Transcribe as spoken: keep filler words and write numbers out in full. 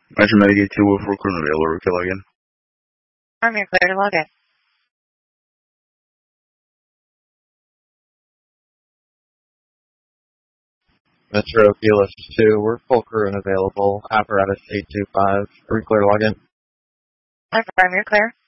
Metro Medicaid two oh four currently available. Okay, log in. Arm, you're clear to log in. Metro Keyless two, we're full crew and available. Apparatus eight two five. Are we clear to log in? Arm, you're clear.